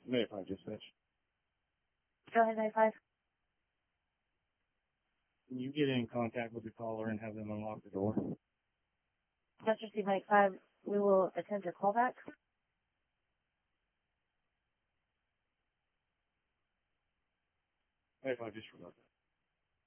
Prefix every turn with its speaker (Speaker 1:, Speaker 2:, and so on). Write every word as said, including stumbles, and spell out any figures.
Speaker 1: ninety-five dispatch.
Speaker 2: Go ahead, ninety-five.
Speaker 1: Can you get in contact with the caller and have them unlock the door?
Speaker 2: Just received ninety-five. We will attempt your callback.
Speaker 1: ninety-five, just forgot that.